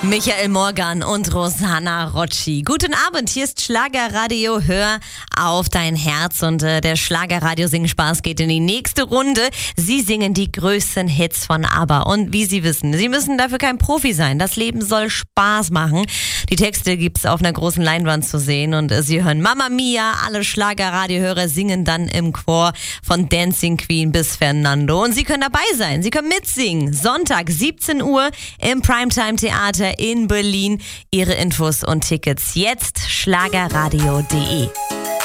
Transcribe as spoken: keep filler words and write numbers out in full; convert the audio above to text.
Michael Morgan und Rosanna Rocci. Guten Abend, hier ist Schlagerradio. Hör auf dein Herz. Und äh, der Schlagerradio-Sing-Spaß geht in die nächste Runde. Sie singen die größten Hits von ABBA. Und wie Sie wissen, Sie müssen dafür kein Profi sein. Das Leben soll Spaß machen. Die Texte gibt's auf einer großen Leinwand zu sehen. Und äh, Sie hören Mamma Mia. Alle Schlagerradiohörer singen dann im Chor von Dancing Queen bis Fernando. Und Sie können dabei sein. Sie können mitsingen. Sonntag, siebzehn Uhr im Primetime-Theater in Berlin. Ihre Infos und Tickets jetzt schlagerradio punkt de.